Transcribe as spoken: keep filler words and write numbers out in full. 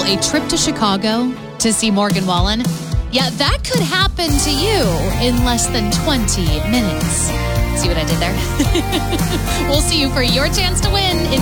example, a trip to Chicago to see Morgan Wallen, yeah, that could happen to you in less than twenty minutes. See what I did there? We'll see you for your chance to win in